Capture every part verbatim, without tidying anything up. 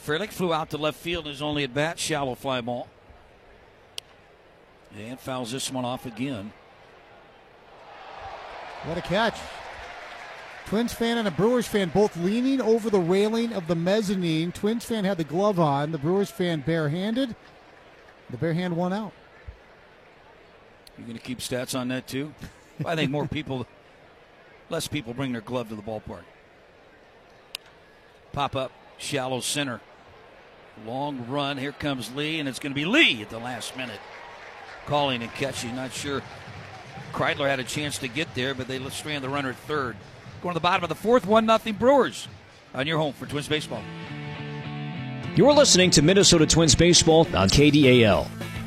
Frelick flew out to left field in his only at bat. Shallow fly ball. And fouls this one off again. What a catch. Twins fan and a Brewers fan both leaning over the railing of the mezzanine. Twins fan had the glove on. The Brewers fan barehanded. The bare hand won out. You're going to keep stats on that too? I think more people, less people bring their glove to the ballpark. Pop up, shallow center. Long run. Here comes Lee, and it's going to be Lee at the last minute. Calling and catching. Not sure Kreidler had a chance to get there, but they strand the runner at third. Going to the bottom of the fourth, one nothing Brewers on your home for Twins baseball. You're listening to Minnesota Twins baseball on K D A L.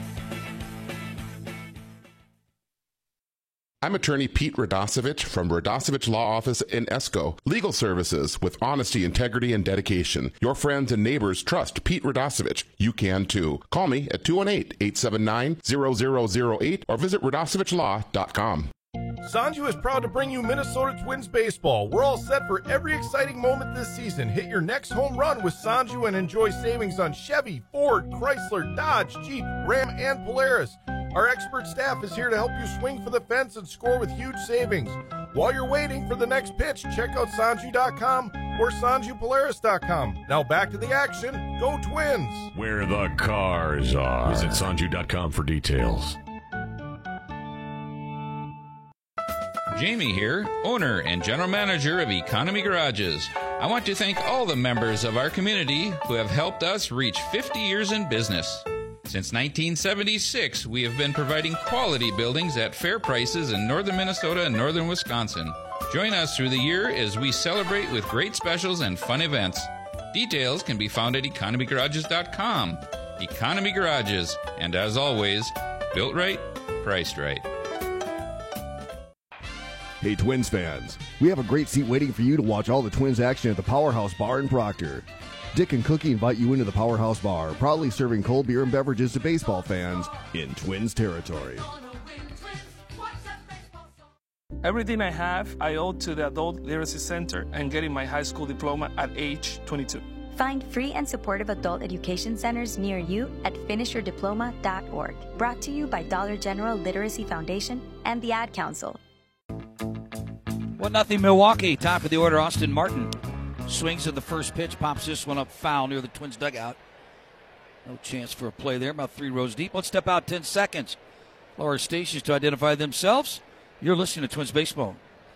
I'm attorney Pete Radosevich from Radosevich Law Office in Esko. Legal services with honesty, integrity, and dedication. Your friends and neighbors trust Pete Radosevich. You can too. Call me at two one eight, eight seven nine, zero zero zero eight or visit radosevich law dot com. Sanju is proud to bring you Minnesota Twins baseball. We're all set for every exciting moment this season. Hit your next home run with Sanju and enjoy savings on Chevy, Ford, Chrysler, Dodge, Jeep, Ram, and Polaris. Our expert staff is here to help you swing for the fence and score with huge savings. While you're waiting for the next pitch, check out Sanju dot com or Sanju Polaris dot com. Now back to the action. Go Twins! Where the cars are. Visit Sanju dot com for details. Jamie here, owner and general manager of Economy Garages. I want to thank all the members of our community who have helped us reach fifty years in business. Since nineteen seventy-six, we have been providing quality buildings at fair prices in northern Minnesota and northern Wisconsin. Join us through the year as we celebrate with great specials and fun events. Details can be found at economy garages dot com. Economy Garages, and as always, built right, priced right. Hey Twins fans, we have a great seat waiting for you to watch all the Twins action at the Powerhouse Bar in Proctor. Dick and Cookie invite you into the Powerhouse Bar, proudly serving cold beer and beverages to baseball fans in Twins territory. Everything I have, I owe to the Adult Literacy Center and getting my high school diploma at age twenty-two. Find free and supportive adult education centers near you at finish your diploma dot org. Brought to you by Dollar General Literacy Foundation and the Ad Council. one nothing Milwaukee. Top of the order, Austin Martin swings at the first pitch, pops this one up foul near the Twins dugout. No chance for a play there, about three rows deep. Let's step out ten seconds. Lower stations to identify themselves. You're listening to Twins baseball.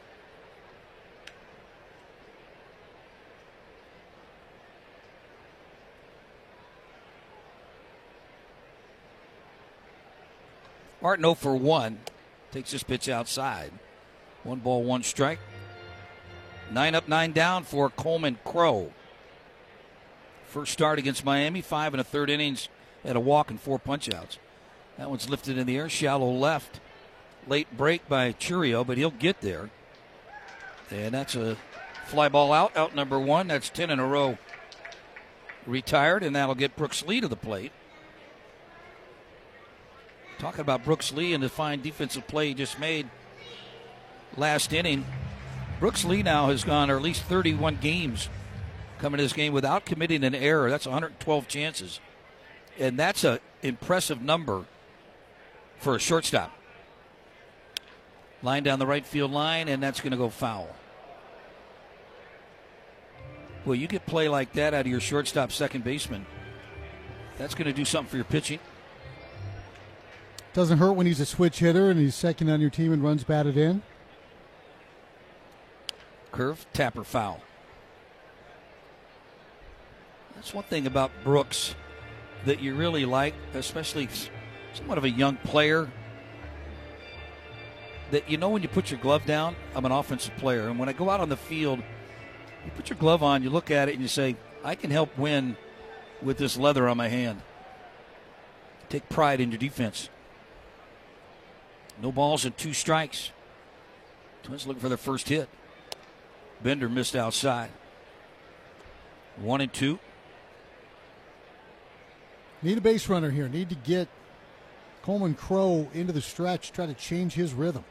Martin oh for one. Takes this pitch outside. One ball, one strike. Nine up, nine down for Coleman Crow. First start against Miami, five and a third innings at a walk and four punch-outs. That one's lifted in the air, shallow left. Late break by Churio, but he'll get there. And that's a fly ball out, out number one. That's ten in a row retired, and that'll get Brooks Lee to the plate. Talking about Brooks Lee and the fine defensive play he just made last inning. Brooks Lee now has gone, or at least thirty-one games coming to this game without committing an error. That's one hundred twelve chances. And that's an impressive number for a shortstop. Line down the right field line, and that's going to go foul. Well, you get play like that out of your shortstop second baseman. That's going to do something for your pitching. Doesn't hurt when he's a switch hitter and he's second on your team and runs batted in. Curve, tapper, foul. That's one thing about Brooks that you really like, especially somewhat of a young player, that you know when you put your glove down, I'm an offensive player. And when I go out on the field, you put your glove on, you look at it, and you say, I can help win with this leather on my hand. Take pride in your defense. No balls and two strikes. Twins looking for their first hit. Bender missed outside. One and two. Need a base runner here. Need to get Coleman Crow into the stretch, try to change his rhythm.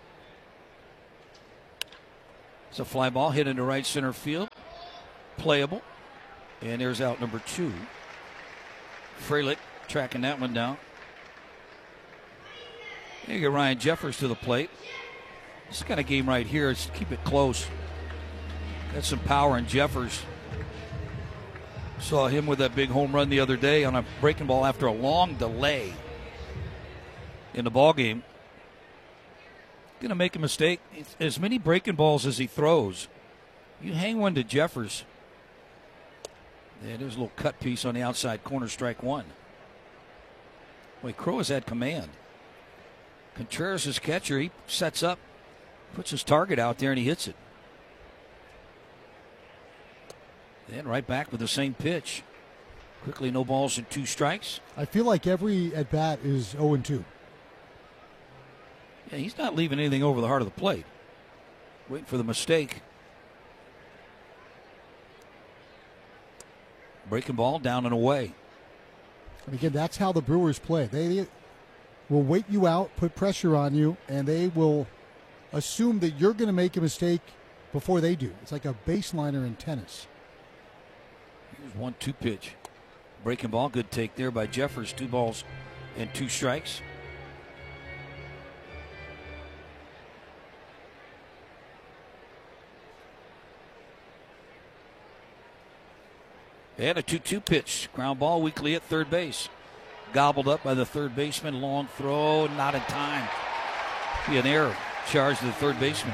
It's a fly ball hit into right center field. Playable. And there's out number two. Frelick tracking that one down. There you go, Ryan Jeffers to the plate. This kind of game right here is keep it close. Got some power in Jeffers. Saw him with that big home run the other day on a breaking ball after a long delay in the ball game. Going to make a mistake. As many breaking balls as he throws, you hang one to Jeffers. Yeah, there's a little cut piece on the outside corner, strike one. Boy, Crow has had command. Contreras, his catcher, he sets up, puts his target out there, and he hits it. Then right back with the same pitch. Quickly, no balls and two strikes. I feel like every at bat is oh and two. Yeah, he's not leaving anything over the heart of the plate. Waiting for the mistake. Breaking ball down and away. And again, that's how the Brewers play. They will wait you out, put pressure on you, and they will assume that you're going to make a mistake before they do. It's like a baseliner in tennis. Here's one two pitch. Breaking ball, good take there by Jeffers. Two balls and two strikes. And a two two pitch. Ground ball weakly at third base. Gobbled up by the third baseman. Long throw, not in time. Be an error. Charge to the third baseman.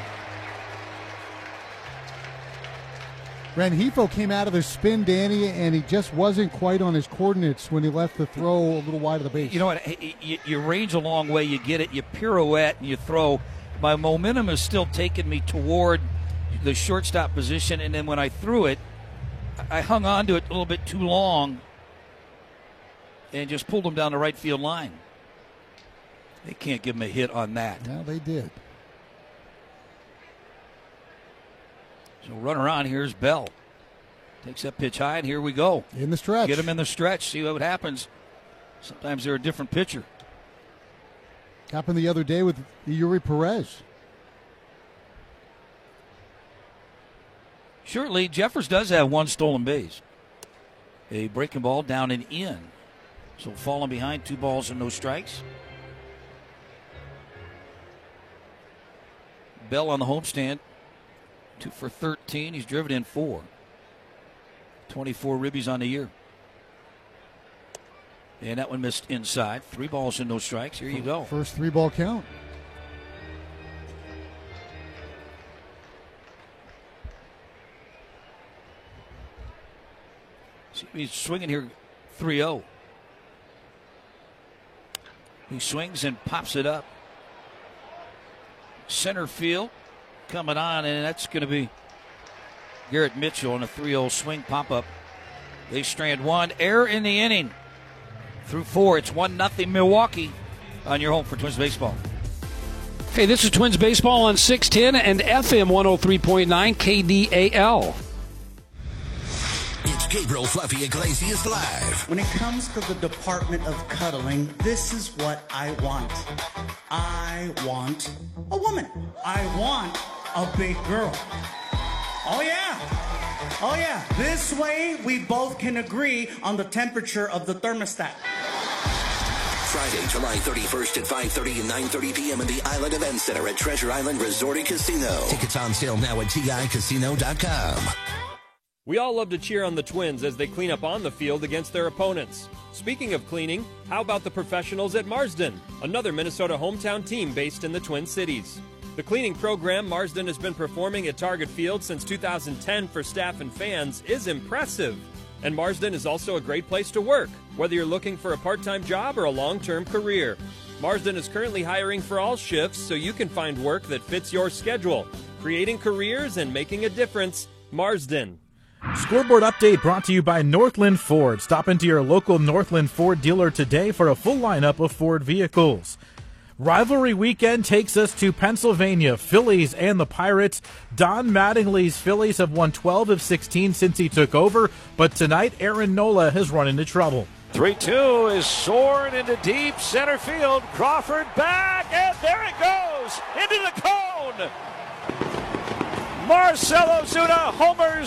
Rengifo came out of the spin, Danny, and he just wasn't quite on his coordinates when he left the throw a little wide of the base. You know what? You, you range a long way. You get it. You pirouette and you throw. My momentum is still taking me toward the shortstop position, and then when I threw it, I hung on to it a little bit too long and just pulled him down the right field line. They can't give him a hit on that. No, they did. So runner on, here's Bell. Takes that pitch high, and here we go. In the stretch. Get him in the stretch, see what happens. Sometimes they're a different pitcher. Happened the other day with Yuri Perez. Shortly, Jeffers does have one stolen base. A breaking ball down and in. So falling behind, two balls and no strikes. Bell on the homestand. Two for thirteen. He's driven in four. twenty-four ribbies on the year. And that one missed inside. Three balls and no strikes. Here you go. First three ball count. He's swinging here three oh. He swings and pops it up. Center field coming on, and that's going to be Garrett Mitchell on a three oh swing pop-up. They strand one. Error in the inning. Through four, it's one nothing Milwaukee on your home for Twins Baseball. Hey, this is Twins Baseball on six ten and F M one oh three point nine K D A L. It's Gabriel Fluffy Iglesias live. When it comes to the department of cuddling, this is what I want. I want a woman. I want a big girl. Oh, yeah. Oh, yeah. This way, we both can agree on the temperature of the thermostat. Friday, July thirty-first at five thirty and nine thirty p.m. in the Island Event Center at Treasure Island Resort and Casino. Tickets on sale now at T I casino dot com. We all love to cheer on the Twins as they clean up on the field against their opponents. Speaking of cleaning, how about the professionals at Marsden, another Minnesota hometown team based in the Twin Cities? The cleaning program Marsden has been performing at Target Field since two thousand ten for staff and fans is impressive. And Marsden is also a great place to work, whether you're looking for a part-time job or a long-term career. Marsden is currently hiring for all shifts so you can find work that fits your schedule. Creating careers and making a difference, Marsden. Scoreboard update brought to you by Northland Ford. Stop into your local Northland Ford dealer today for a full lineup of Ford vehicles. Rivalry weekend takes us to Pennsylvania. Phillies and the Pirates. Don Mattingly's Phillies have won twelve of sixteen since he took over, but tonight Aaron Nola has run into trouble. three two is soared into deep center field. Crawford back, and there it goes into the cone. Marcell Ozuna homers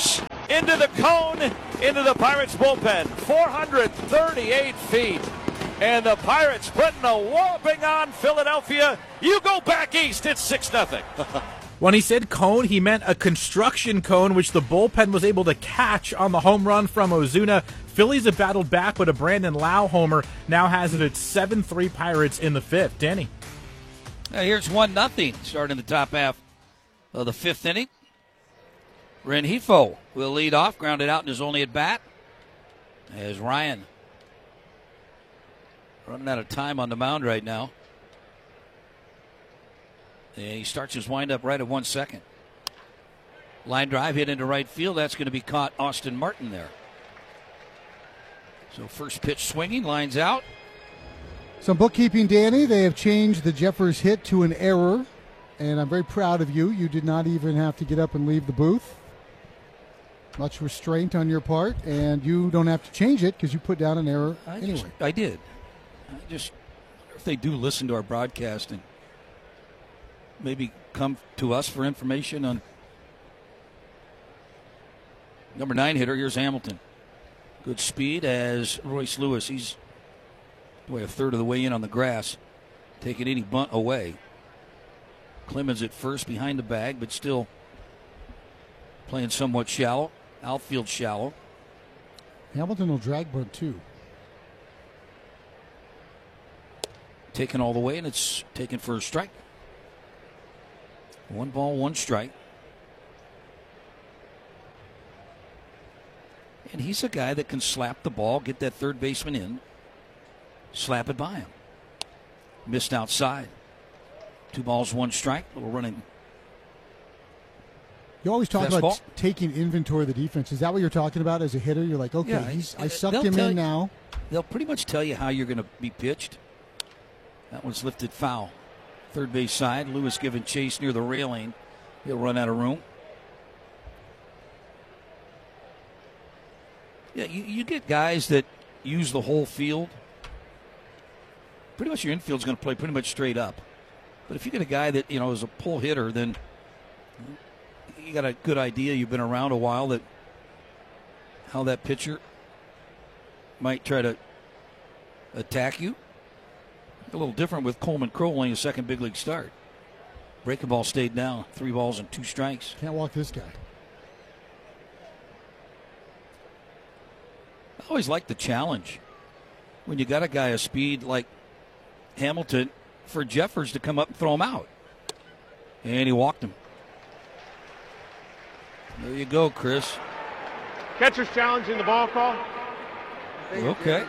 into the cone, into the Pirates bullpen. four hundred thirty-eight feet. And the Pirates putting a whopping on Philadelphia. You go back east, it's six nothing. When he said cone, he meant a construction cone, which the bullpen was able to catch on the home run from Ozuna. Phillies have battled back, but a Brandon Lau homer now has it at seven three Pirates in the fifth. Danny. Now here's one nothing starting the top half of the fifth inning. Rengifo will lead off, grounded out in his only at bat. As Ryan running out of time on the mound right now. And he starts his windup right at one second. Line drive hit into right field. That's going to be caught Austin Martin there. So first pitch swinging, lines out. Some bookkeeping, Danny. They have changed the Jeffers hit to an error. And I'm very proud of you. You did not even have to get up and leave the booth. Much restraint on your part. And you don't have to change it because you put down an error I anyway. Just, I did. I just wonder if they do listen to our broadcast and maybe come to us for information on number nine hitter. Here's Hamilton. Good speed as Royce Lewis. He's boy, a third of the way in on the grass, taking any bunt away. Clemens at first behind the bag, but still playing somewhat shallow. Outfield shallow. Hamilton will drag bunt too. Taken all the way, and it's taken for a strike. One ball, one strike. And he's a guy that can slap the ball, get that third baseman in, slap it by him. Missed outside. Two balls, one strike. Little running. You always talk fastball. about t- taking inventory of the defense. Is that what you're talking about as a hitter? You're like, okay, Yeah, he's, I they'll sucked him tell in you- now. They'll pretty much tell you how you're going to be pitched. That one's lifted foul. Third base side. Lewis giving chase near the railing. He'll run out of room. Yeah, you, you get guys that use the whole field. Pretty much your infield's going to play pretty much straight up. But if you get a guy that, you know, is a pull hitter, then you got a good idea. You've been around a while that how that pitcher might try to attack you. A little different with Coleman Crow only his second big league start. Breaking ball stayed down. Three balls and two strikes. Can't walk this guy. I always like the challenge. When you got a guy of speed like Hamilton, for Jeffers to come up and throw him out. And he walked him. There you go, Chris. Catcher's challenge in the ball call. Okay.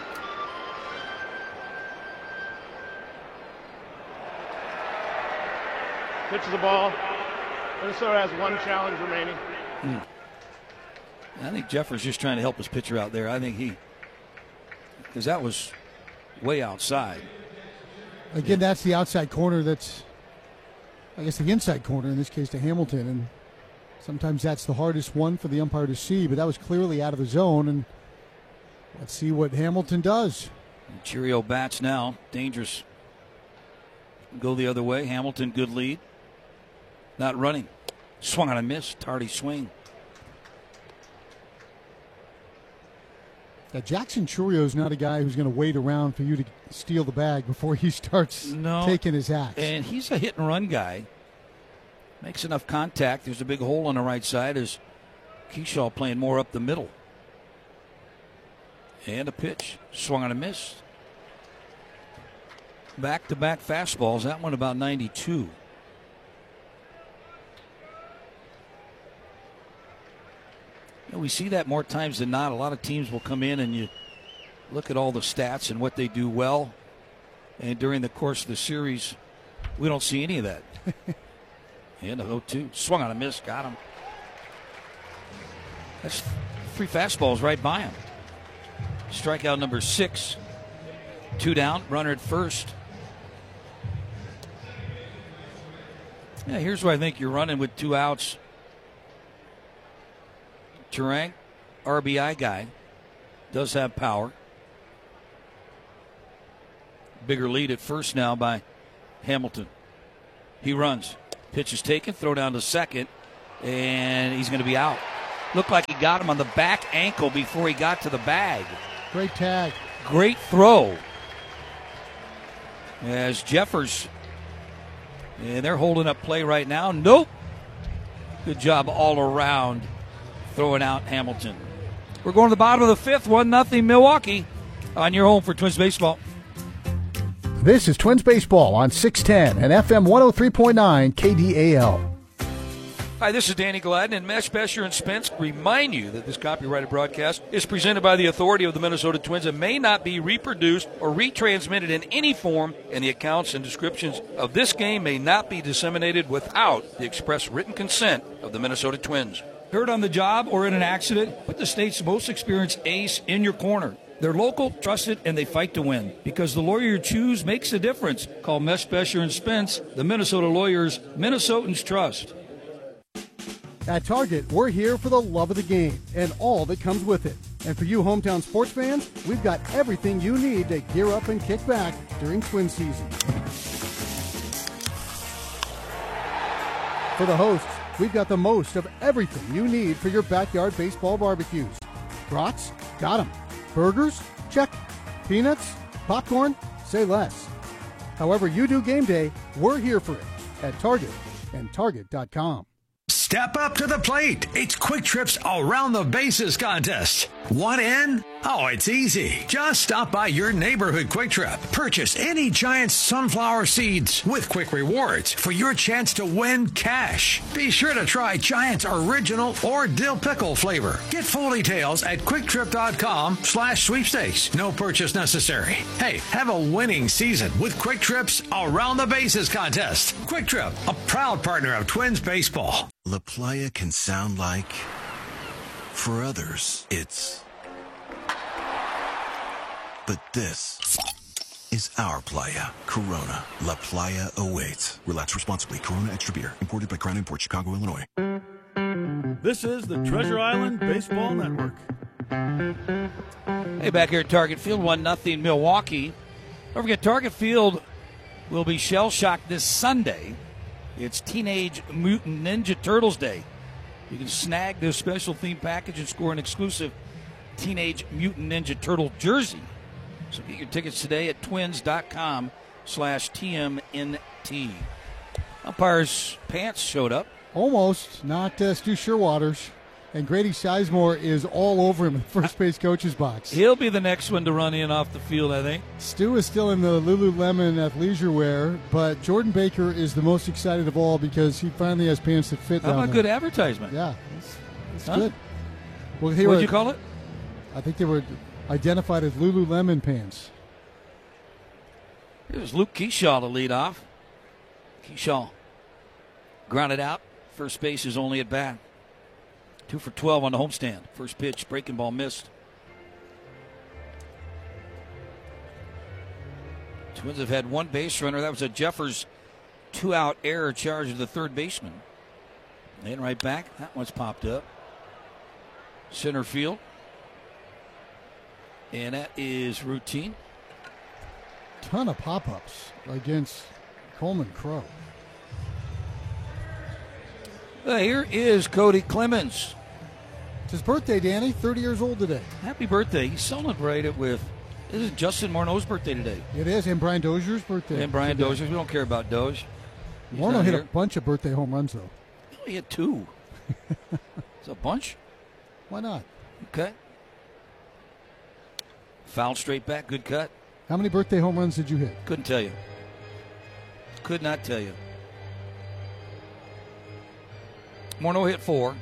Pitches the ball. Minnesota has one challenge remaining. Hmm. I think Jeffers just trying to help his pitcher out there. I think he, because that was way outside. Again, that's the outside corner. That's, I guess, the inside corner in this case to Hamilton. And sometimes that's the hardest one for the umpire to see. But that was clearly out of the zone. And let's see what Hamilton does. And Cheerio bats now. Dangerous. Go the other way. Hamilton, good lead. Not running. Swung on a miss. Tardy swing. Yeah, Jackson Churio is not a guy who's going to wait around for you to steal the bag before he starts no. taking his axe. And he's a hit and run guy. Makes enough contact. There's a big hole on the right side as Keyshaw playing more up the middle. And a pitch. Swung on a miss. Back-to-back fastballs. That one about ninety-two. And we see that more times than not. A lot of teams will come in and you look at all the stats and what they do well. And during the course of the series, we don't see any of that. And a oh two. Swung on a miss. Got him. That's three fastballs right by him. Strikeout number six. Two down. Runner at first. Yeah, here's where I think you're running with two outs. Turang, R B I guy, does have power. Bigger lead at first now by Hamilton. He runs. Pitch is taken, throw down to second, and he's going to be out. Looked like he got him on the back ankle before he got to the bag. Great tag. Great throw. As Jeffers, and they're holding up play right now. Nope. Good job all around throwing out Hamilton. We're going to the bottom of the fifth, one nothing Milwaukee on your home for Twins Baseball. This is Twins Baseball on six ten and F M one oh three point nine K D A L. Hi, this is Danny Gladden, and Mesh, Besher, and Spence remind you that this copyrighted broadcast is presented by the authority of the Minnesota Twins and may not be reproduced or retransmitted in any form, and the accounts and descriptions of this game may not be disseminated without the express written consent of the Minnesota Twins. Hurt on the job or in an accident? Put the state's most experienced ace in your corner. They're local, trusted, and they fight to win. Because the lawyer you choose makes a difference. Call Mesh, Besher, and Spence, the Minnesota lawyers Minnesotans trust. At Target, we're here for the love of the game and all that comes with it. And for you hometown sports fans, we've got everything you need to gear up and kick back during Twin season. For the hosts, we've got the most of everything you need for your backyard baseball barbecues. Brats? Got 'em. Burgers? Check. Peanuts? Popcorn? Say less. However you do game day, we're here for it at Target and Target dot com. Step up to the plate. It's Quick Trip's Around the Bases contest. Want in? Oh, it's easy. Just stop by your neighborhood Quick Trip. Purchase any Giant sunflower seeds with Quick Rewards for your chance to win cash. Be sure to try Giant's original or dill pickle flavor. Get full details at quick trip dot com slash sweepstakes. No purchase necessary. Hey, have a winning season with Quick Trip's Around the Bases contest. Quick Trip, a proud partner of Twins Baseball. La Playa can sound like, for others, it's, but this is our playa. Corona. La Playa awaits. Relax responsibly. Corona Extra Beer. Imported by Crown Imports, Chicago, Illinois. This is the Treasure Island Baseball Network. Hey, back here at Target Field, one nothing Milwaukee. Don't forget, Target Field will be shell-shocked this Sunday. It's Teenage Mutant Ninja Turtles Day. You can snag their special theme package and score an exclusive Teenage Mutant Ninja Turtle jersey. So get your tickets today at twins dot com slash T M N T. Umpire's pants showed up. Almost, not uh, Stu Sherwaters. And Grady Sizemore is all over him in the first base coach's box. He'll be the next one to run in off the field, I think. Stu is still in the Lululemon athleisure wear, but Jordan Baker is the most excited of all because he finally has pants that fit. How about good advertisement? Yeah, it's, it's huh? good. Well, what did you call it? I think they were identified as Lululemon pants. It was Luke Keyshaw to lead off. Keyshaw grounded out. First base is only at bat. Two for twelve on the homestand. First pitch, breaking ball missed. Twins have had one base runner. That was a Jeffers two-out error charge of the third baseman. And right back. That one's popped up. Center field. And that is routine. Ton of pop-ups against Coleman Crow. Uh, here is Cody Clemens. It's his birthday, Danny. thirty years old today. Happy birthday. He celebrated with, this is Justin Morneau's birthday today. It is, and Brian Dozier's birthday. And Brian today. Dozier. We don't care about Doge. Morneau hit here. a bunch of birthday home runs, though. He had two. It's a bunch. Why not? Okay. Foul straight back. Good cut. How many birthday home runs did you hit? Couldn't tell you. Could not tell you. Morneau hit four.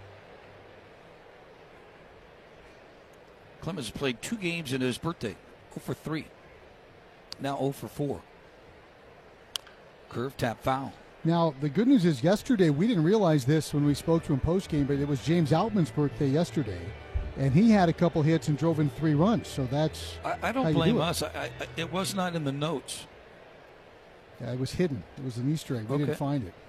Clemens played two games in his birthday. oh for three. Now oh for four. Curve, tap, foul. Now, the good news is yesterday, we didn't realize this when we spoke to him post-game, but it was James Outman's birthday yesterday. And he had a couple hits and drove in three runs. So that's I, I don't blame do us. I, I, it was not in the notes. Yeah, it was hidden. It was an Easter egg. We okay. didn't find it.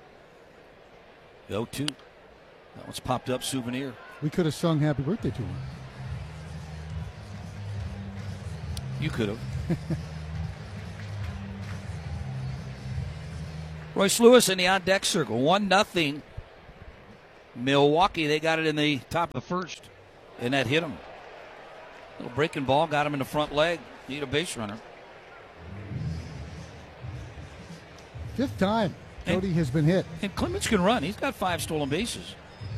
oh two. That one's popped up, souvenir. We could have sung happy birthday to him. You could have. Royce Lewis in the on-deck circle. one nothing Milwaukee, they got it in the top of the first, and that hit them. Little breaking ball, got him in the front leg. Need a base runner. Fifth time Cody and, has been hit. And Clemens can run. He's got five stolen bases.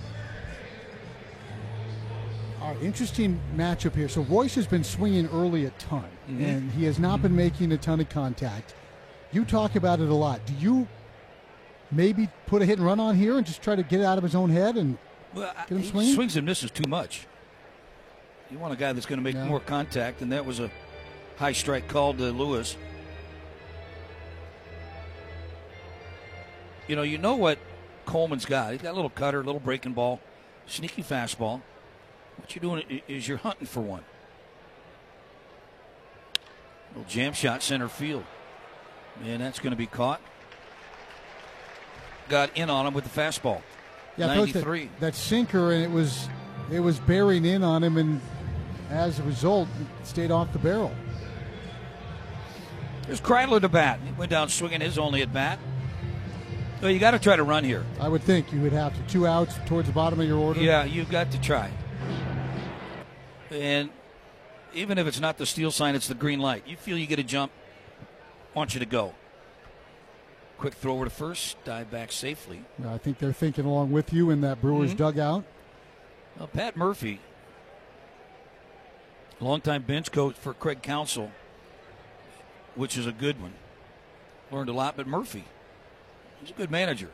All right, interesting matchup here. So Royce has been swinging early a ton, mm-hmm. and he has not mm-hmm. been making a ton of contact. You talk about it a lot. Do you maybe put a hit and run on here and just try to get it out of his own head and well, get him he swinging? Swings and misses too much. You want a guy that's going to make yeah. more contact, and that was a high strike called to Lewis. You know, you know what Coleman's got. He's got a little cutter, a little breaking ball, sneaky fastball. What you're doing is you're hunting for one. Little jam shot center field. And that's going to be caught. Got in on him with the fastball. Yeah, ninety-three. That, that sinker, and it was it was bearing in on him, and as a result, it stayed off the barrel. There's Kreidler to bat. He went down swinging his only at bat. So you got to try to run here. I would think you would have to. Two outs towards the bottom of your order. Yeah, you've got to try. And even if it's not the steal sign, it's the green light. You feel you get a jump, want you to go. Quick throw over to first, dive back safely. I think they're thinking along with you in that Brewers mm-hmm. dugout. Well, Pat Murphy, longtime bench coach for Craig Counsell, which is a good one. Learned a lot, but Murphy, he's a good manager.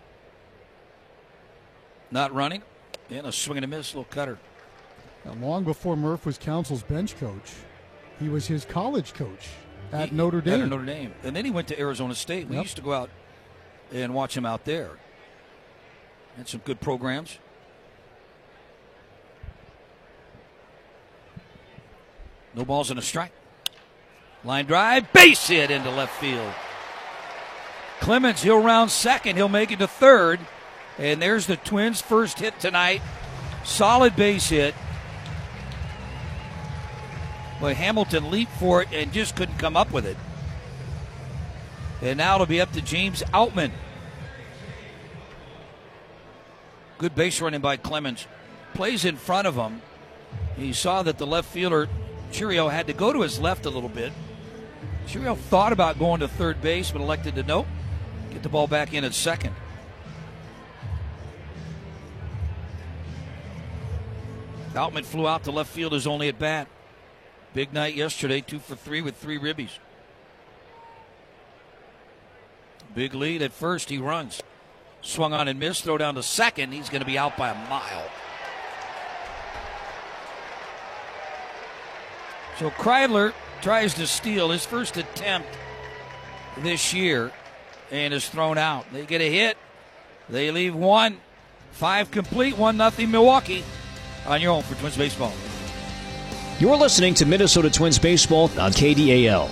Not running, and a swing and a miss, little cutter. Now, long before Murph was Counsell's bench coach, he was his college coach at he, Notre Dame. At Notre Dame. And then he went to Arizona State. We yep. used to go out and watch him out there. Had some good programs. No balls and a strike. Line drive, base hit into left field. Clemens, he'll round second. He'll make it to third. And there's the Twins' first hit tonight. Solid base hit. But Hamilton leaped for it and just couldn't come up with it. And now it'll be up to James Outman. Good base running by Clemens. Plays in front of him. He saw that the left fielder, Chiriot, had to go to his left a little bit. Chiriot thought about going to third base, but elected to nope. Get the ball back in at second. Outman flew out to left field his only at bat. Big night yesterday, two for three with three ribbies. Big lead at first, he runs. Swung on and missed, throw down to second. He's going to be out by a mile. So Kreidler tries to steal his first attempt this year and is thrown out. They get a hit. They leave one. Five complete, one nothing Milwaukee on your home for Twins Baseball. You're listening to Minnesota Twins Baseball on K D A L.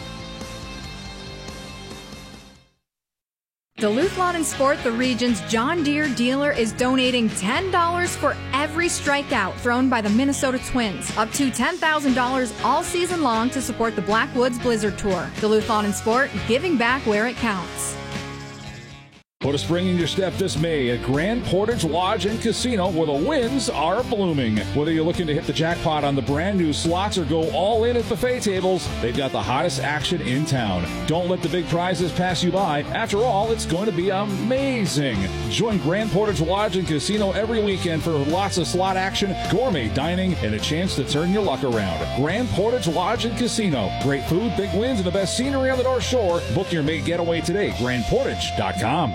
Duluth Lawn and Sport, the region's John Deere dealer, is donating ten dollars for every strikeout thrown by the Minnesota Twins. Up to ten thousand dollars all season long to support the Blackwoods Blizzard Tour. Duluth Lawn and Sport, giving back where it counts. Put a spring in your step this May at Grand Portage Lodge and Casino, where the winds are blooming. Whether you're looking to hit the jackpot on the brand new slots or go all in at buffet tables, they've got the hottest action in town. Don't let the big prizes pass you by. After all, it's going to be amazing. Join Grand Portage Lodge and Casino every weekend for lots of slot action, gourmet dining, and a chance to turn your luck around. Grand Portage Lodge and Casino. Great food, big wins, and the best scenery on the North Shore. Book your May getaway today. grand portage dot com.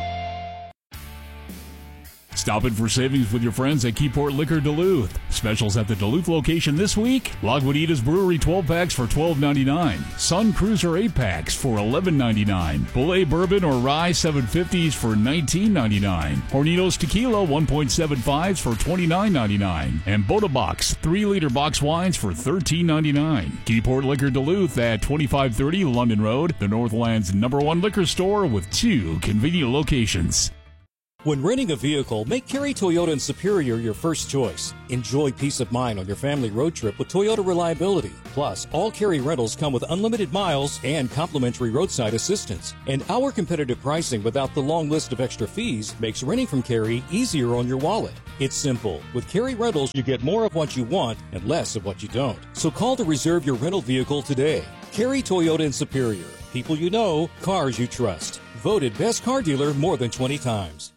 Stop in for savings with your friends at Keyport Liquor Duluth. Specials at the Duluth location this week. Lagunitas Brewery twelve packs for twelve ninety-nine. Sun Cruiser eight packs for eleven ninety-nine. Bullet Bourbon or Rye seven fifties for nineteen ninety-nine. Hornitos Tequila one point seven fives for twenty-nine ninety-nine. And Boda Box three liter box wines for thirteen ninety-nine. Keyport Liquor Duluth at twenty-five thirty London Road, the Northland's number one liquor store with two convenient locations. When renting a vehicle, make Cary Toyota and Superior your first choice. Enjoy peace of mind on your family road trip with Toyota reliability. Plus, all Cary rentals come with unlimited miles and complimentary roadside assistance. And our competitive pricing without the long list of extra fees makes renting from Cary easier on your wallet. It's simple. With Cary Rentals, you get more of what you want and less of what you don't. So call to reserve your rental vehicle today. Cary Toyota and Superior. People you know, cars you trust. Voted best car dealer more than twenty times.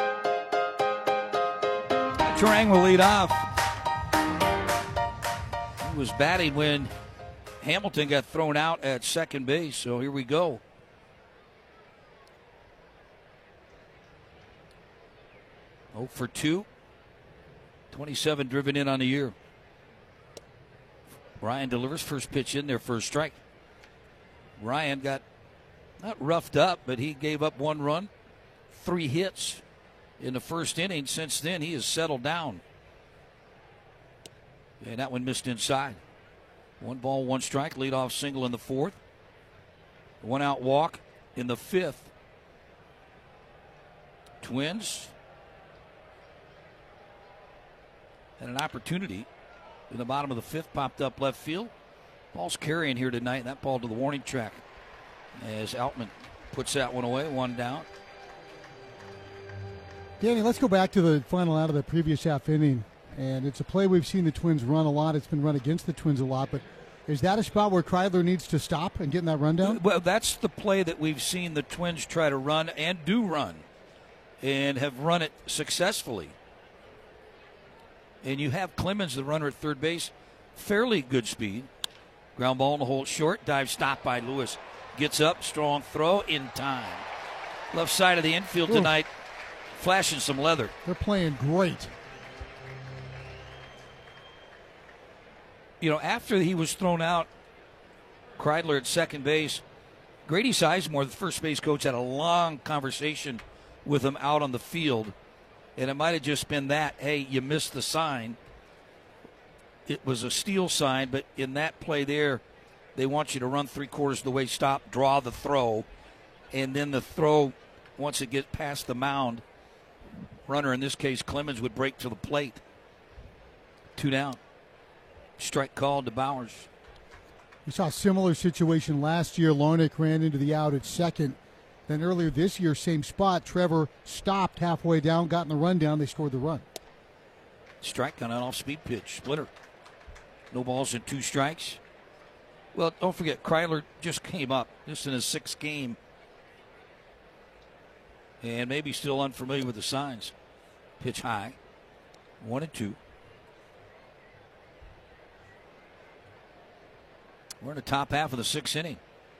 Turang will lead off. He was batting when Hamilton got thrown out at second base, so here we go. oh for two. twenty-seven driven in on the year. Ryan delivers first pitch in there, first strike. Ryan got not roughed up, but he gave up one run, three hits in the first inning. Since then, he has settled down. And that one missed inside. One ball, one strike, leadoff single in the fourth. One out walk in the fifth. Twins had an opportunity in the bottom of the fifth, popped up left field. Ball's carrying here tonight. That ball to the warning track as Outman puts that one away, one down. Danny, let's go back to the final out of the previous half inning. And it's a play we've seen the Twins run a lot. It's been run against the Twins a lot. But is that a spot where Kreidler needs to stop and get in that rundown? Well, that's the play that we've seen the Twins try to run and do run and have run it successfully. And you have Clemens, the runner at third base, fairly good speed. Ground ball in the hole short. Dive stop by Lewis. Gets up, strong throw in time. Left side of the infield Ooh. tonight, flashing some leather. They're playing great. You know, after he was thrown out, Kreidler at second base, Grady Sizemore, the first base coach, had a long conversation with him out on the field. And it might have just been that, hey, you missed the sign. It was a steal sign, but in that play there, they want you to run three quarters of the way, stop, draw the throw. And then the throw, once it gets past the mound, runner, in this case Clemens, would break to the plate. Two down. Strike called to Bowers. We saw a similar situation last year. Larnach ran into the out at second. Then earlier this year, same spot, Trevor stopped halfway down, got in the rundown, they scored the run. Strike on an off-speed pitch. Splitter. No balls and two strikes. Well, don't forget, Kreidler just came up, just in his sixth game. And maybe still unfamiliar with the signs. Pitch high. One and two. We're in the top half of the sixth inning.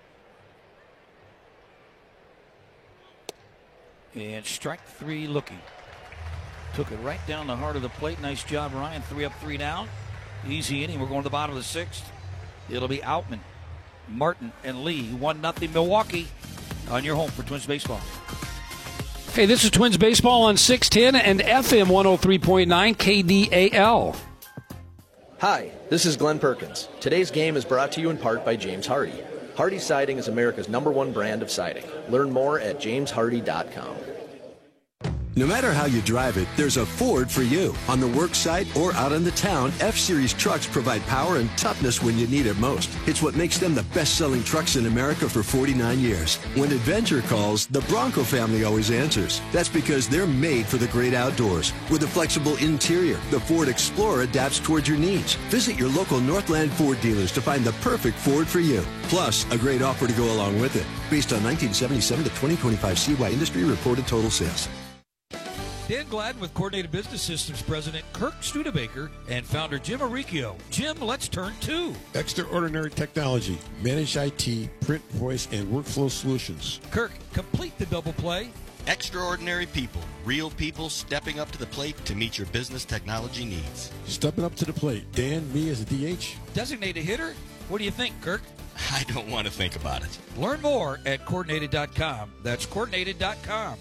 And strike three looking. Took it right down the heart of the plate. Nice job, Ryan. Three up, three down. Easy inning. We're going to the bottom of the sixth. It'll be Outman, Martin, and Lee. one nothing Milwaukee on your home for Twins baseball. Hey, this is Twins baseball on six ten and F M one oh three point nine K D A L. Hi, this is Glenn Perkins. Today's game is brought to you in part by James Hardy. Hardy Siding is America's number one brand of siding. Learn more at james hardy dot com. No matter how you drive it, there's a Ford for you. On the work site or out in the town, F-Series trucks provide power and toughness when you need it most. It's what makes them the best-selling trucks in America for forty-nine years. When adventure calls, the Bronco family always answers. That's because they're made for the great outdoors. With a flexible interior, the Ford Explorer adapts towards your needs. Visit your local Northland Ford dealers to find the perfect Ford for you. Plus, a great offer to go along with it. Based on nineteen seventy-seven to twenty twenty-five C Y industry reported total sales. Dan Gladden with Coordinated Business Systems President Kirk Studebaker and founder Jim Arricchio. Jim, let's turn to Extraordinary Technology, Managed I T, Print, Voice, and Workflow Solutions. Kirk, complete the double play. Extraordinary people, real people stepping up to the plate to meet your business technology needs. Stepping up to the plate. Dan, me as a D H. Designated hitter? What do you think, Kirk? I don't want to think about it. Learn more at coordinated dot com. That's coordinated dot com.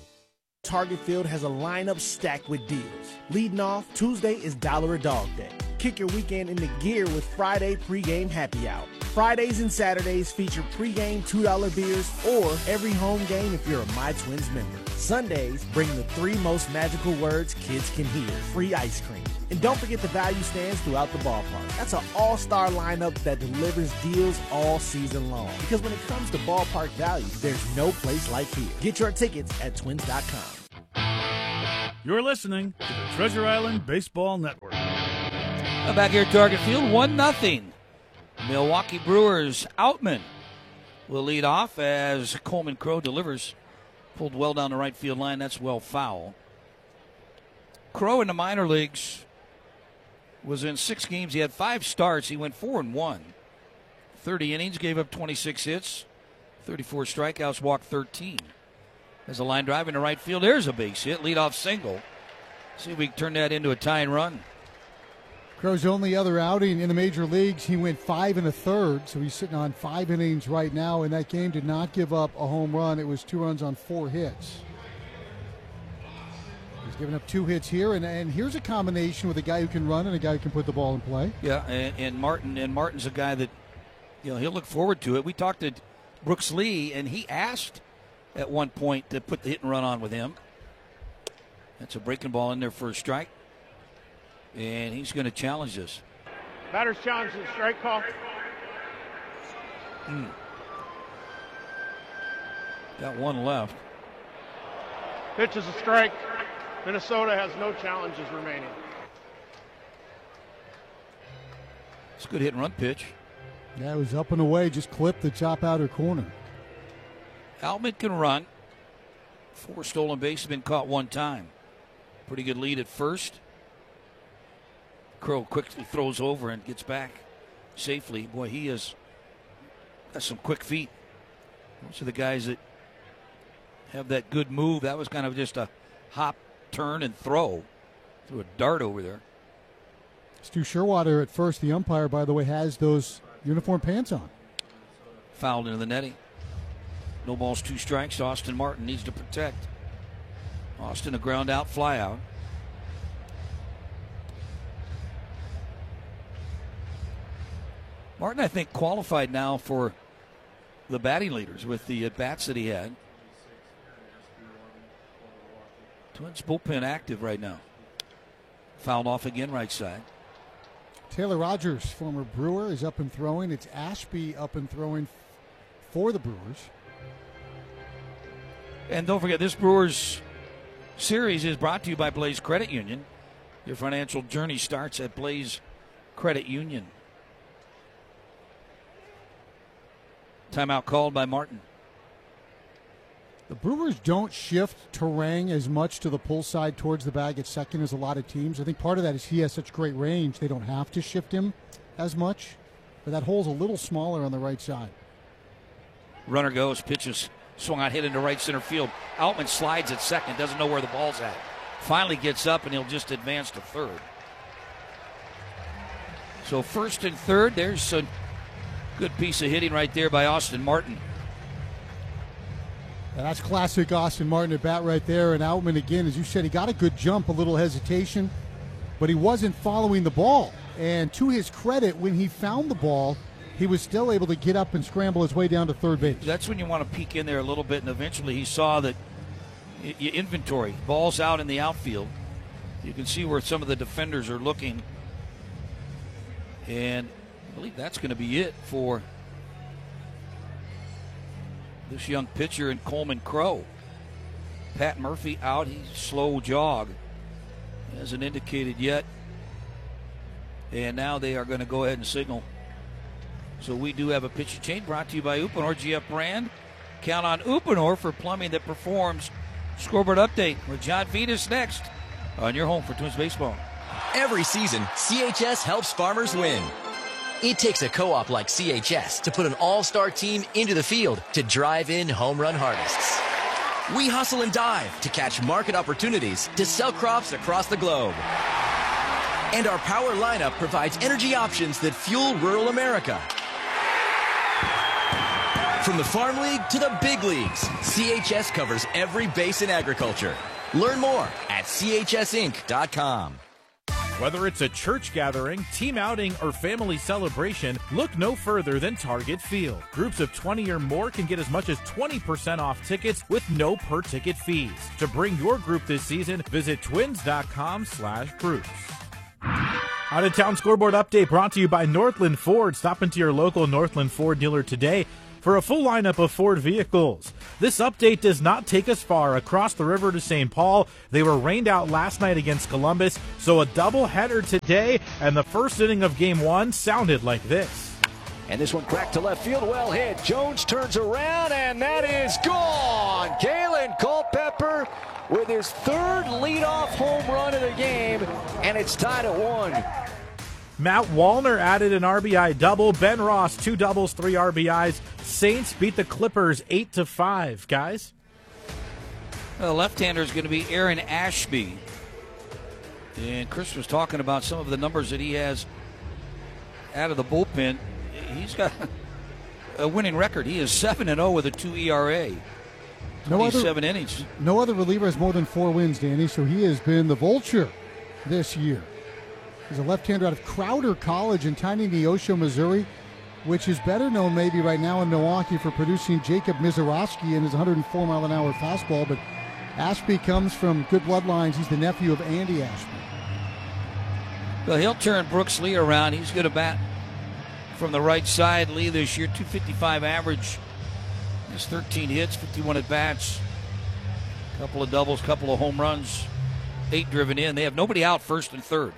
Target Field has a lineup stacked with deals. Leading off, Tuesday is Dollar a Dog Day. Kick your weekend into gear with Friday pregame happy hour. Fridays and Saturdays feature pregame two dollar beers or every home game if you're a My Twins member. Sundays bring the three most magical words kids can hear: free ice cream. And don't forget the value stands throughout the ballpark. That's an all-star lineup that delivers deals all season long. Because when it comes to ballpark value, there's no place like here. Get your tickets at twins dot com. You're listening to the Treasure Island Baseball Network. Back here at Target Field, one nothing. Milwaukee Brewers. Outman will lead off as Coleman Crow delivers. Pulled well down the right field line. That's well foul. Crow in the minor leagues was in six games. He had five starts. He went four and one. thirty innings, gave up twenty-six hits, thirty-four strikeouts, walked thirteen. As a line drive into right field, there's a base hit, leadoff single. See if we can turn that into a tying run. Crow's only other outing in the major leagues, he went five and a third, so he's sitting on five innings right now. And that game did not give up a home run. It was two runs on four hits. He's given up two hits here, and, and here's a combination with a guy who can run and a guy who can put the ball in play. Yeah, and, and Martin and Martin's a guy that, you know, he'll look forward to it. We talked to Brooks Lee, and he asked at one point to put the hit and run on with him. That's a breaking ball in there for a strike. And he's going to challenge this. Batter's challenge the strike call. Mm. Got one left. Pitch is a strike. Minnesota has no challenges remaining. It's a good hit and run pitch. Yeah, it was up and away, just clipped the top outer corner. Outman can run. Four stolen bases, been caught one time. Pretty good lead at first. Crow quickly throws over and gets back safely. Boy, he has got some quick feet. Those are the guys that have that good move. That was kind of just a hop, turn, and throw. Threw a dart over there. Stu Sherwater at first. The umpire, by the way, has those uniform pants on. Fouled into the netting. No balls, two strikes. Austin Martin needs to protect. Austin, a ground out, fly out. Martin, I think, qualified now for the batting leaders with the at-bats that he had. Twins bullpen active right now. Fouled off again, right side. Taylor Rogers, former Brewer, is up and throwing. It's Ashby up and throwing for the Brewers. And don't forget, this Brewers series is brought to you by Blaze Credit Union. Your financial journey starts at Blaze Credit Union. Timeout called by Martin. The Brewers don't shift Terang as much to the pull side towards the bag at second as a lot of teams. I think part of that is he has such great range. They don't have to shift him as much. But that hole's a little smaller on the right side. Runner goes, pitches, swung out, hit into right center field. Outman slides at second, doesn't know where the ball's at. Finally gets up, and he'll just advance to third. So first and third, there's a good piece of hitting right there by Austin Martin. And that's classic Austin Martin at bat right there. And Outman, again, as you said, he got a good jump, a little hesitation, but he wasn't following the ball. And to his credit, when he found the ball, he was still able to get up and scramble his way down to third base. That's when you want to peek in there a little bit, and eventually he saw that y- inventory, ball's out in the outfield. You can see where some of the defenders are looking. And I believe that's going to be it for this young pitcher in Coleman Crow. Pat Murphy out. He's slow jog. He hasn't indicated yet. And now they are going to go ahead and signal. So we do have a pitcher change brought to you by Uponor G F brand. Count on Uponor for plumbing that performs. Scoreboard update with John Venis next on your home for Twins baseball. Every season, C H S helps farmers win. It takes a co-op like C H S to put an all-star team into the field to drive in home run harvests. We hustle and dive to catch market opportunities to sell crops across the globe. And our power lineup provides energy options that fuel rural America. From the Farm League to the big leagues, C H S covers every base in agriculture. Learn more at C H S Inc dot com. Whether it's a church gathering, team outing, or family celebration, look no further than Target Field. Groups of twenty or more can get as much as twenty percent off tickets with no per-ticket fees. To bring your group this season, visit twins.com slash groups. Out-of-town scoreboard update brought to you by Northland Ford. Stop into your local Northland Ford dealer today for a full lineup of Ford vehicles. This update does not take us far across the river to Saint Paul. They were rained out last night against Columbus, so a doubleheader today, and the first inning of game one sounded like this. And this one cracked to left field, well hit. Jones turns around, and that is gone. Galen Culpepper with his third leadoff home run of the game, and it's tied at one. Matt Wallner added an R B I double. Ben Ross, two doubles, three R B Is. Saints beat the Clippers eight to five, guys. The left-hander is going to be Aaron Ashby. And Chris was talking about some of the numbers that he has out of the bullpen. He's got a winning record. He is seven and oh with a two E R A. No other, seven innings. No other reliever has more than four wins, Danny, so he has been the vulture this year. He's a left-hander out of Crowder College in tiny Neosho, Missouri, which is better known maybe right now in Milwaukee for producing Jacob Mizorowski and his one hundred four mile an hour fastball. But Ashby comes from good bloodlines. He's the nephew of Andy Ashby. Well, he'll turn Brooks Lee around. He's going to bat from the right side. Lee this year, two fifty-five average. Has thirteen hits, fifty-one at-bats. Couple of doubles, couple of home runs. Eight driven in. They have nobody out first and third.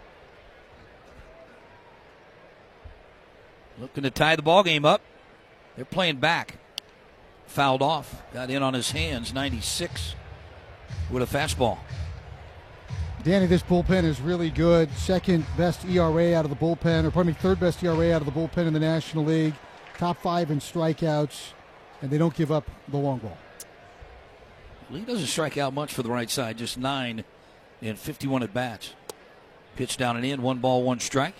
Looking to tie the ball game up. They're playing back. Fouled off. Got in on his hands. ninety-six with a fastball. Danny, this bullpen is really good. Second best E R A out of the bullpen, or pardon me, third best E R A out of the bullpen in the National League. Top five in strikeouts, and they don't give up the long ball. Lee doesn't strike out much for the right side, just nine in fifty-one at bats. Pitch down and in, one ball, one strike.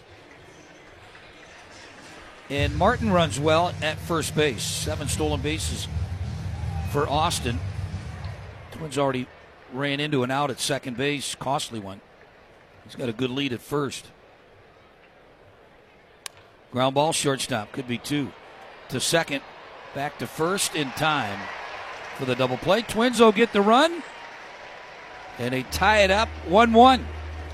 And Martin runs well at first base. Seven stolen bases for Austin. Twins already ran into an out at second base. Costly one. He's got a good lead at first. Ground ball, shortstop. Could be two. To second. Back to first in time for the double play. Twins will get the run. And they tie it up one one.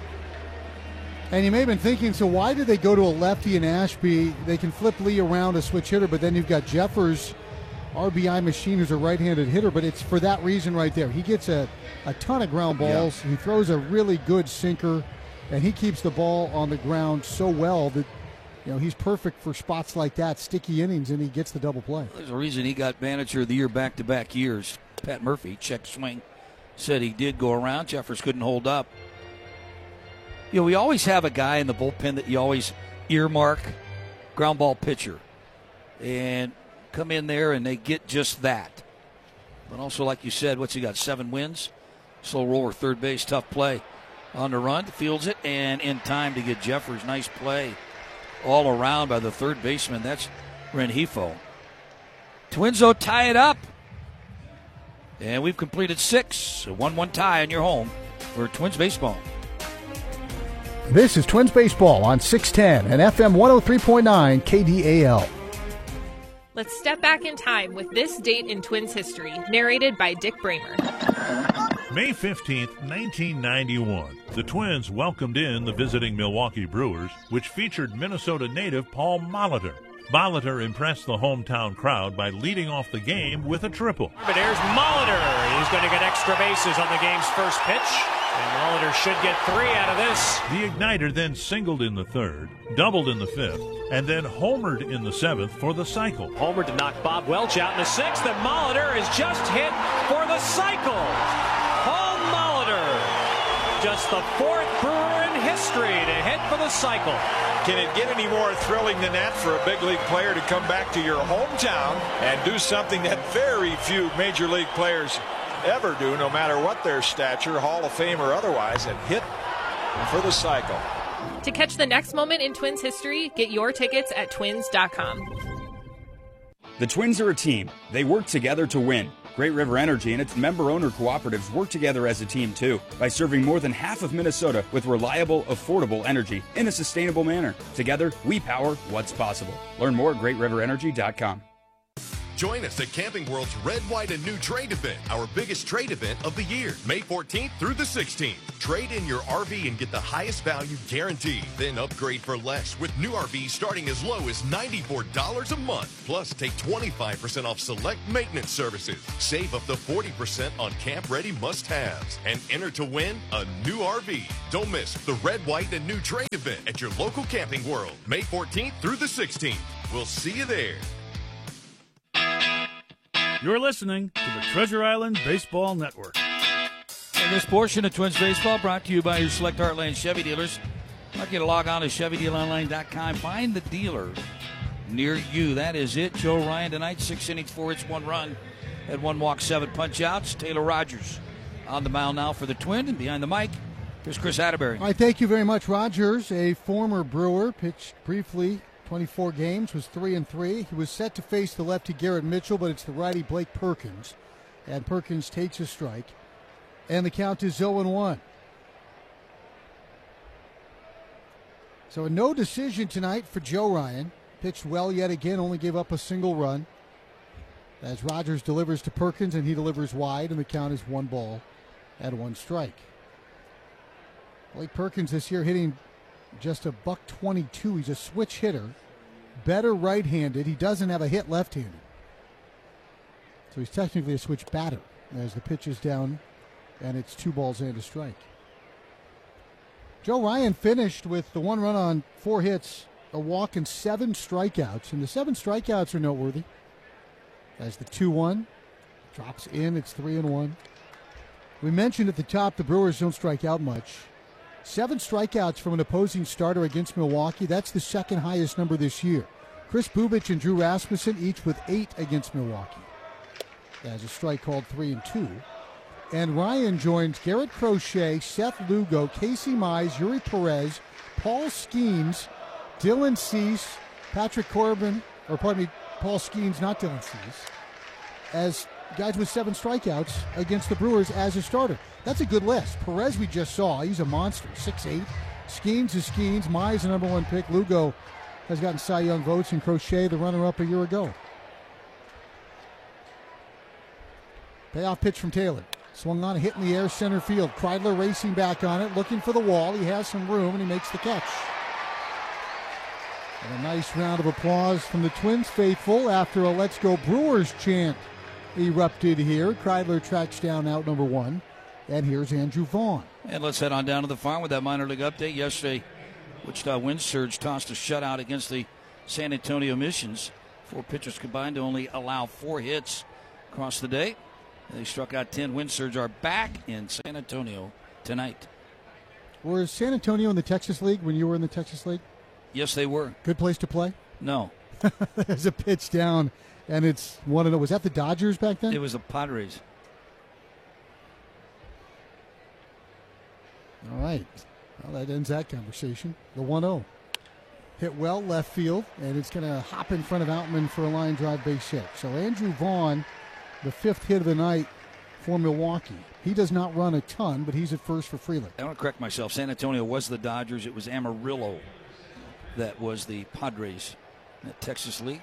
And you may have been thinking, so why did they go to a lefty in Ashby? They can flip Lee around a switch hitter, but then you've got Jeffers, R B I machine, who's a right-handed hitter, but it's for that reason right there. He gets a, a ton of ground balls. Yeah. He throws a really good sinker, and he keeps the ball on the ground so well that, you know, he's perfect for spots like that, sticky innings, and he gets the double play. There's a reason he got manager of the year back-to-back years. Pat Murphy, check swing, said he did go around. Jeffers couldn't hold up. You know, we always have a guy in the bullpen that you always earmark, ground ball pitcher, and come in there and they get just that. But also, like you said, what's he got, seven wins? Slow roller, third base, tough play. On the run, fields it, and in time to get Jeffers. Nice play all around by the third baseman. That's Rengifo. Twins, though, tie it up. And we've completed six. A one one tie in your home for Twins baseball. This is Twins Baseball on six ten and F M one oh three point nine K D A L. Let's step back in time with this date in Twins history, narrated by Dick Bramer. May fifteenth, nineteen ninety-one, the Twins welcomed in the visiting Milwaukee Brewers, which featured Minnesota native Paul Molitor. Molitor impressed the hometown crowd by leading off the game with a triple. But there's Molitor. He's going to get extra bases on the game's first pitch. And Molitor should get three out of this. The Igniter then singled in the third, doubled in the fifth, and then homered in the seventh for the cycle. Homer to knock Bob Welch out in the sixth, and Molitor is just hit for the cycle. Paul Molitor, just the fourth Brewer in history to hit for the cycle. Can it get any more thrilling than that for a big league player to come back to your hometown and do something that very few major league players ever do, no matter what their stature, Hall of Fame or otherwise, and hit for the cycle? To catch the next moment in Twins history, get your tickets at twins dot com. The Twins are a team. They work together to win. Great River Energy and its member-owner cooperatives work together as a team, too, by serving more than half of Minnesota with reliable, affordable energy in a sustainable manner. Together, we power what's possible. Learn more at great river energy dot com. Join us at Camping World's Red, White, and New Trade Event, our biggest trade event of the year, May fourteenth through the sixteenth. Trade in your R V and get the highest value guaranteed. Then upgrade for less with new R Vs starting as low as ninety-four dollars a month. Plus, take twenty-five percent off select maintenance services. Save up to forty percent on camp-ready must-haves. And enter to win a new R V. Don't miss the Red, White, and New Trade Event at your local Camping World, May fourteenth through the sixteenth. We'll see you there. You're listening to the Treasure Island Baseball Network. And this portion of Twins Baseball brought to you by your select Heartland Chevy dealers. I'd like you to log on to Chevy Deal Online dot com. Find the dealer near you. That is it. Joe Ryan tonight, six innings, four hits, one run. Had one walk, seven punch-outs. Taylor Rogers on the mound now for the Twin. And behind the mic, here's Chris Atterbury. All right, thank you very much, Rogers. A former Brewer, pitched briefly twenty-four games, was three and three. He was set to face the lefty Garrett Mitchell, but it's the righty Blake Perkins. And Perkins takes a strike. And the count is oh and one. So a no decision tonight for Joe Ryan. Pitched well yet again, only gave up a single run. As Rogers delivers to Perkins, and he delivers wide, and the count is one ball and one strike. Blake Perkins this year hitting just a buck twenty-two. He's a switch hitter. Better right-handed. He doesn't have a hit left-handed. So he's technically a switch batter as the pitch is down, and it's two balls and a strike. Joe Ryan finished with the one run on four hits, a walk, and seven strikeouts. And the seven strikeouts are noteworthy. As the two one drops in, it's three and one. We mentioned at the top the Brewers don't strike out much. Seven strikeouts from an opposing starter against Milwaukee. That's the second highest number this year. Chris Bubich and Drew Rasmussen each with eight against Milwaukee. As a strike called three and two. And Ryan joins Garrett Crochet, Seth Lugo, Casey Mize, Yuri Perez, Paul Skeens, Dylan Cease, Patrick Corbin, or pardon me, Paul Skeens, not Dylan Cease, as guys with seven strikeouts against the Brewers as a starter. That's a good list. Perez we just saw. He's a monster, six eight. Skeens is Skeens. Mize, the number one pick. Lugo has gotten Cy Young votes, and Crochet, the runner-up a year ago. Payoff pitch from Taylor. Swung on, a hit in the air, center field. Kreidler racing back on it, looking for the wall. He has some room, and he makes the catch. And a nice round of applause from the Twins faithful after a Let's Go Brewers chant erupted here. Kreidler tracks down out number one. And here's Andrew Vaughn. And let's head on down to the farm with that minor league update. Yesterday, Wichita Wind Surge tossed a shutout against the San Antonio Missions. Four pitchers combined to only allow four hits across the day. They struck out ten. Wind Surge are back in San Antonio tonight. Was San Antonio in the Texas League when you were in the Texas League? Yes, they were. Good place to play? No. There's a pitch down, and it's one of the. Was that the Dodgers back then? It was the Padres. All right. Well, that ends that conversation. The one oh. Hit well left field, and it's going to hop in front of Outman for a line drive base hit. So Andrew Vaughn, the fifth hit of the night for Milwaukee. He does not run a ton, but he's at first for Freeland. I want to correct myself. San Antonio was the Dodgers. It was Amarillo that was the Padres in the Texas League.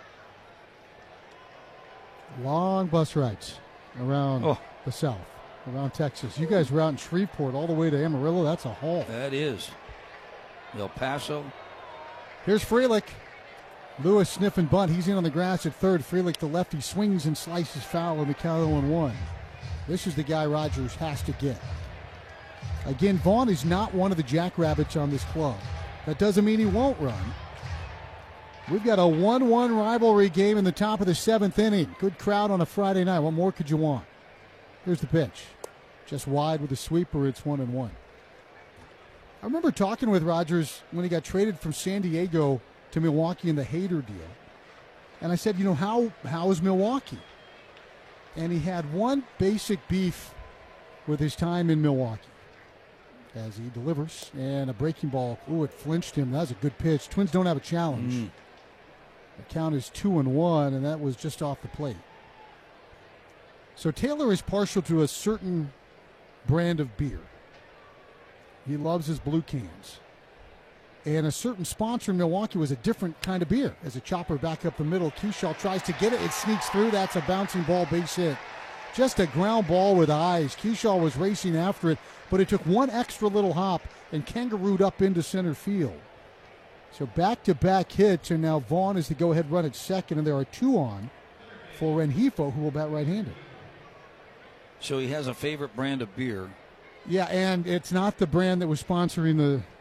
Long bus rides around oh. the South, around Texas. You guys were out in Shreveport all the way to Amarillo. That's a haul. That is. El Paso. Here's Frelick. Lewis sniffing bunt. He's in on the grass at third. Frelick, the lefty, swings and slices foul in the count oh and one. This is the guy Rogers has to get. Again, Vaughn is not one of the jackrabbits on this club. That doesn't mean he won't run. We've got a one one rivalry game in the top of the seventh inning. Good crowd on a Friday night. What more could you want? Here's the pitch. Just wide with a sweeper. It's one and one. I remember talking with Rogers when he got traded from San Diego to Milwaukee in the Hader deal. And I said, you know, how how is Milwaukee? And he had one basic beef with his time in Milwaukee. As he delivers, and a breaking ball. Ooh, it flinched him. That was a good pitch. Twins don't have a challenge. Mm. The count is two and one, and that was just off the plate. So Taylor is partial to a certain brand of beer. He loves his blue cans. And a certain sponsor in Milwaukee was a different kind of beer. As a chopper back up the middle, Keyshaw tries to get it. It sneaks through. That's a bouncing ball base hit. Just a ground ball with eyes. Keyshaw was racing after it, but it took one extra little hop and kangarooed up into center field. So back-to-back hits, and now Vaughn is the go-ahead run at second, and there are two on for Rengifo, who will bat right-handed. So he has a favorite brand of beer. Yeah, and it's not the brand that was sponsoring the